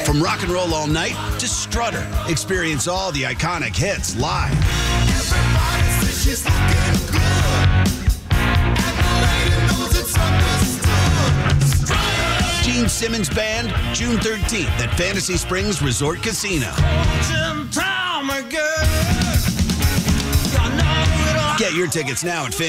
From rock and roll all night to Strutter, experience all the iconic hits live. Everybody says she's looking good. And the lady knows it's understood. Strutter. Gene Simmons Band, June 13th at Fantasy Springs Resort Casino. Get your tickets now at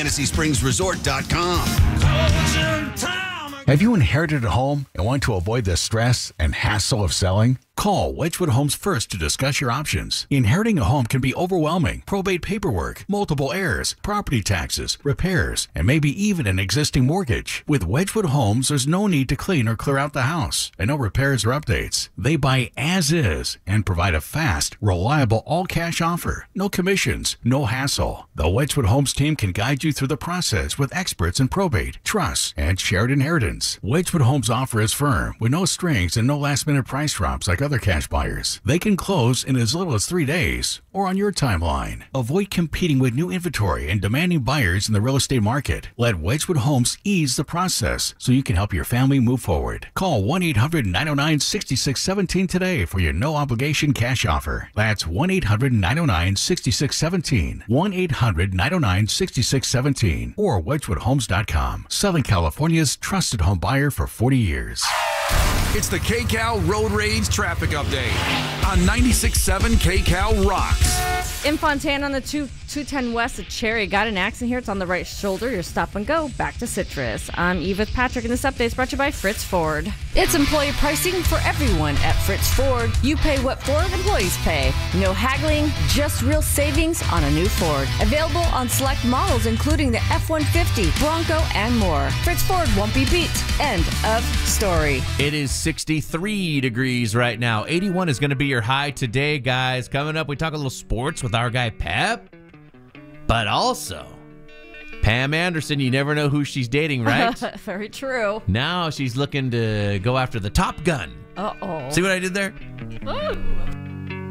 FantasySpringsResort.com. Have you inherited a home and want to avoid the stress and hassle of selling? Call Wedgwood Homes first to discuss your options. Inheriting a home can be overwhelming. Probate paperwork, multiple heirs, property taxes, repairs, and maybe even an existing mortgage. With Wedgwood Homes, there's no need to clean or clear out the house, and no repairs or updates. They buy as is and provide a fast, reliable, all-cash offer. No commissions, no hassle. The Wedgwood Homes team can guide you through the process with experts in probate, trust, and shared inheritance. Wedgwood Homes' offer is firm, with no strings and no last-minute price drops like other cash buyers. They can close in as little as 3 days or on your timeline. Avoid competing with new inventory and demanding buyers in the real estate market. Let Wedgwood Homes ease the process so you can help your family move forward. Call 1-800-909-6617 today for your no-obligation cash offer. That's 1-800-909-6617. 1-800-909-6617 or wedgwoodhomes.com. Southern California's trusted home buyer for 40 years. It's the KCAL Road Rage Traffic Update on 96.7 KCAL Rocks. In Fontana on the 210 West at Cherry. Got an accident here. It's on the right shoulder. Your stop and go back to Citrus. I'm Eva Patrick, and this update is brought to you by Fritz Ford. It's employee pricing for everyone at Fritz Ford. You pay what Ford employees pay. No haggling, just real savings on a new Ford. Available on select models, including the F-150, Bronco, and more. Fritz Ford won't be beat. End of story. It is 63 degrees right now. 81 is going to be your high today, guys. Coming up, we talk a little sports with our guy Pep, but also Pam Anderson. You never know who she's dating, right? Very true. Now she's looking to go after the Top Gun. Uh-oh. See what I did there? Ooh.